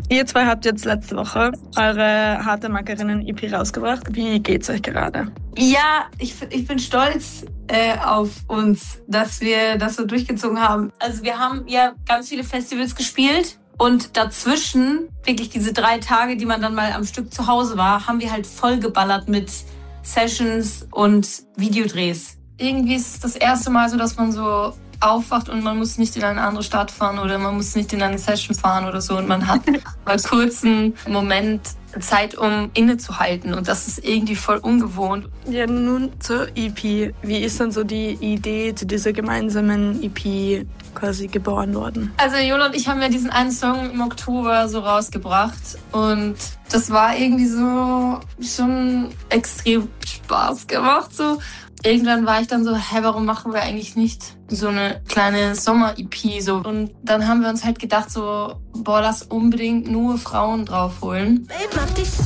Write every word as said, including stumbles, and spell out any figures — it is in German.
Ihr zwei habt jetzt letzte Woche eure Harte Mackerinnen-E P rausgebracht. Wie geht's euch gerade? Ja, ich, ich bin stolz äh, auf uns, dass wir das so durchgezogen haben. Also wir haben ja ganz viele Festivals gespielt und dazwischen, wirklich diese drei Tage, die man dann mal am Stück zu Hause war, haben wir halt vollgeballert mit Sessions und Videodrehs. Irgendwie ist es das erste Mal so, dass man so aufwacht und man muss nicht in eine andere Stadt fahren oder man muss nicht in eine Session fahren oder so und man hat mal kurz einen Moment Zeit, um innezuhalten und das ist irgendwie voll ungewohnt. Ja, nun zur E P. Wie ist dann so die Idee zu dieser gemeinsamen E P quasi geboren worden? Also Jola und ich haben ja diesen einen Song im Oktober so rausgebracht und das war irgendwie so schon extrem Spaß gemacht so. Irgendwann war ich dann so, hä, warum machen wir eigentlich nicht so eine kleine Sommer-E P so? Und dann haben wir uns halt gedacht so, boah, lass unbedingt nur Frauen draufholen.